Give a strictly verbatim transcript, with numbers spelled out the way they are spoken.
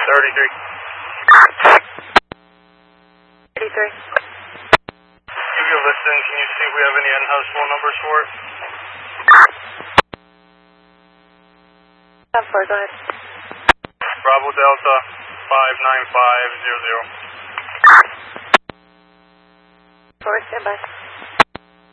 thirty-three. thirty-three. You can listen. Can you see if we have any in-house phone numbers for it? ten four, go ahead. Bravo Delta five nine five zero zero. Four, stand by.